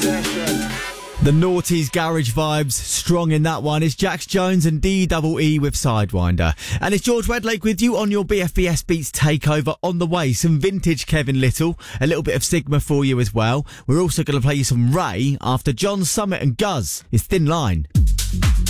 The Naughties garage vibes, strong in that one. It's Jax Jones and DEE with Sidewinder. And it's George Wedlake with you on your BFBS Beats takeover. On the way, some vintage Kevin Little, a little bit of Sigma for you as well. We're also going to play you some Ray after John Summit and Guz. It's Thin Line.